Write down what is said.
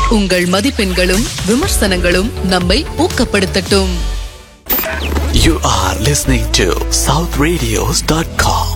உங்கள் மதிப்பெண்களும் விமர்சனங்களும் நம்மை ஊக்கப்படுத்தட்டும். You are listening to southradios.com.